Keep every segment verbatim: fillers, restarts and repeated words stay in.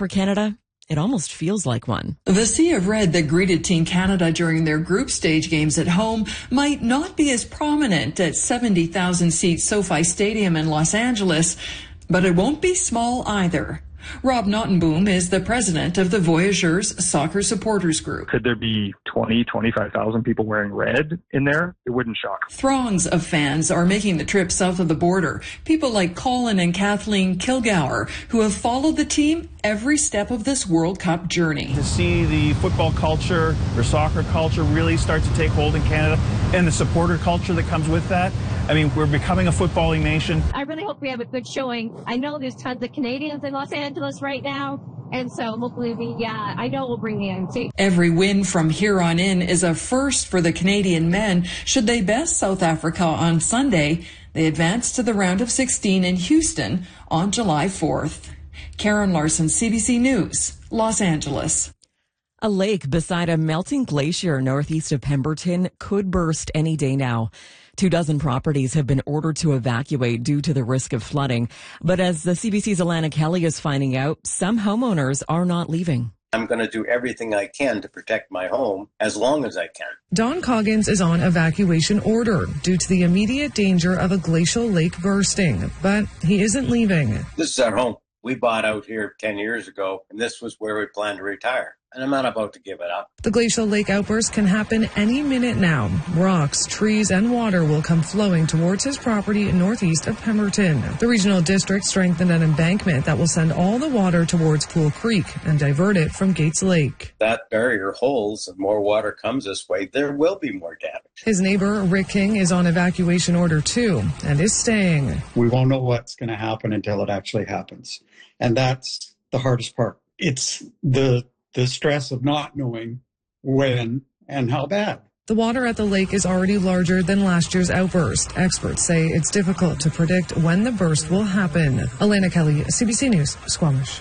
for Canada? It almost feels like one. The sea of red that greeted Team Canada during their group stage games at home might not be as prominent at seventy thousand seat SoFi Stadium in Los Angeles, but it won't be small either. Rob Nottenboom is the president of the Voyageurs Soccer Supporters Group. Could there be twenty, twenty-five thousand people wearing red in there? It wouldn't shock. Throngs of fans are making the trip south of the border. People like Colin and Kathleen Kilgour, who have followed the team every step of this World Cup journey. To see the football culture or soccer culture really start to take hold in Canada and the supporter culture that comes with that. I mean, we're becoming a footballing nation. I really hope we have a good showing. I know there's tons of Canadians in Los Angeles right now, and so hopefully we, yeah, I know we'll bring the M C. Every win from here on in is a first for the Canadian men. Should they best South Africa on Sunday, they advance to the round of sixteen in Houston on July fourth. Karen Larson, C B C News, Los Angeles. A lake beside a melting glacier northeast of Pemberton could burst any day now. Two dozen properties have been ordered to evacuate due to the risk of flooding. But as the C B C's Alana Kelly is finding out, some homeowners are not leaving. I'm going to do everything I can to protect my home as long as I can. Don Coggins is on evacuation order due to the immediate danger of a glacial lake bursting, but he isn't leaving. This is our home. We bought out here ten years ago, and this was where we planned to retire. And I'm not about to give it up. The glacial lake outburst can happen any minute now. Rocks, trees, and water will come flowing towards his property northeast of Pemberton. The regional district strengthened an embankment that will send all the water towards Pool Creek and divert it from Gates Lake. That barrier holds, and more water comes this way, there will be more damage. His neighbor, Rick King, is on evacuation order too and is staying. We won't know what's going to happen until it actually happens. And that's the hardest part. It's the the stress of not knowing when and how bad. The water at the lake is already larger than last year's outburst. Experts say it's difficult to predict when the burst will happen. Alana Kelly, C B C News, Squamish.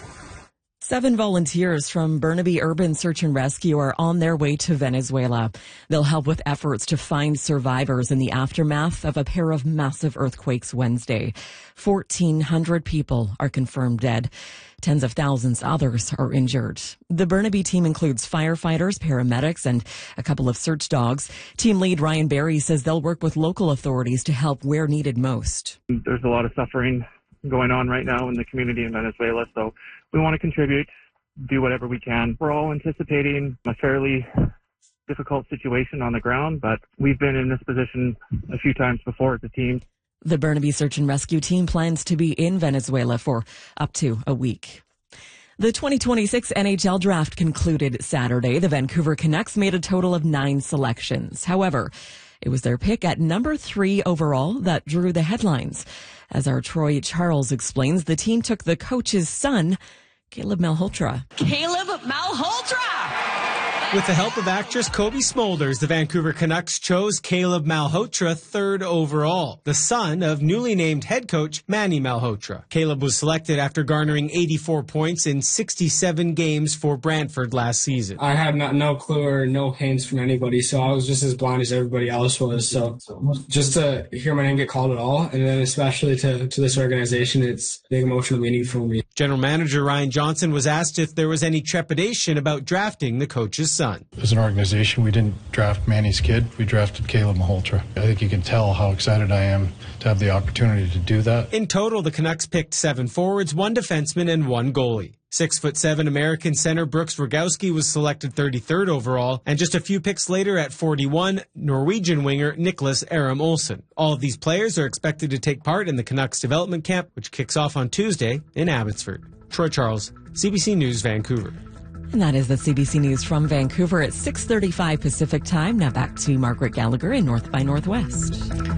Seven volunteers from Burnaby Urban Search and Rescue are on their way to Venezuela. They'll help with efforts to find survivors in the aftermath of a pair of massive earthquakes Wednesday. fourteen hundred people are confirmed dead. Tens of thousands others are injured. The Burnaby team includes firefighters, paramedics, and a couple of search dogs. Team lead Ryan Barry says they'll work with local authorities to help where needed most. There's a lot of suffering going on right now in the community in Venezuela, so we want to contribute, do whatever we can. We're all anticipating a fairly difficult situation on the ground, but we've been in this position a few times before as a team. The Burnaby Search and Rescue team plans to be in Venezuela for up to a week. The twenty twenty-six N H L draft concluded Saturday. The Vancouver Canucks made a total of nine selections. However, it was their pick at number three overall that drew the headlines. As our Troy Charles explains, the team took the coach's son, Caleb Malhotra. Caleb Malhotra! With the help of actress Kobe Smulders, the Vancouver Canucks chose Caleb Malhotra third overall, the son of newly named head coach Manny Malhotra. Caleb was selected after garnering eighty-four points in sixty-seven games for Brantford last season. I had not, no clue or no hints from anybody, so I was just as blind as everybody else was. So just to hear my name get called at all, and then especially to, to this organization, it's a big emotional meaning for me. General Manager Ryan Johnson was asked if there was any trepidation about drafting the coach's son. As an organization, we didn't draft Manny's kid. We drafted Caleb Malhotra. I think you can tell how excited I am to have the opportunity to do that. In total, the Canucks picked seven forwards, one defenseman, and one goalie. Six foot seven American center Brooks Rogowski was selected thirty-third overall, and just a few picks later at forty-one, Norwegian winger Nicholas Aram Olsen. All of these players are expected to take part in the Canucks development camp, which kicks off on Tuesday in Abbotsford. Troy Charles, C B C News, Vancouver. And that is the C B C News from Vancouver at six thirty-five Pacific Time. Now back to Margaret Gallagher in North by Northwest.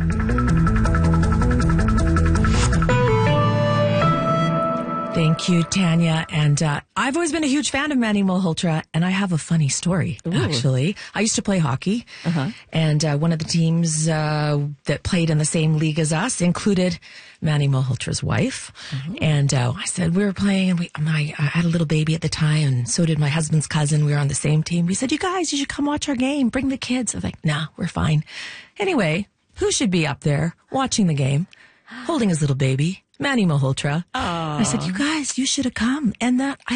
Thank you, Tanya. And uh, I've always been a huge fan of Manny Malhotra, and I have a funny story, Ooh. actually. I used to play hockey, uh-huh. and uh, one of the teams uh, that played in the same league as us included Manny Malhotra's wife. Uh-huh. And uh, I said, we were playing, and we, my, I had a little baby at the time, and so did my husband's cousin. We were on the same team. We said, you guys, you should come watch our game. Bring the kids. I was like, nah, we're fine. Anyway, who should be up there watching the game, holding his little baby? Manny Malhotra. Aww. I said, you guys, you should have come. And that, I